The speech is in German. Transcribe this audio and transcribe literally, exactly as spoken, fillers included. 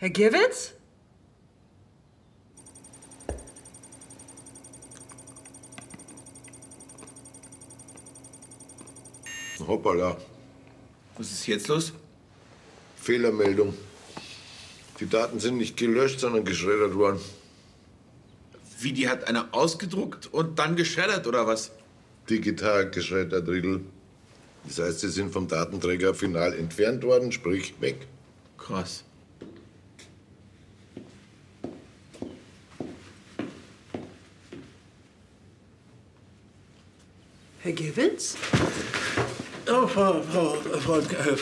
Herr Gierwitz? Hoppala. Was ist jetzt los? Fehlermeldung. Die Daten sind nicht gelöscht, sondern geschreddert worden. Wie, die hat einer ausgedruckt und dann geschreddert, oder was? Digital geschreddert, Riedl. Das heißt, sie sind vom Datenträger final entfernt worden, sprich weg. Krass. Herr Gierwitz? Oh, Frau, Frau, Frau, äh,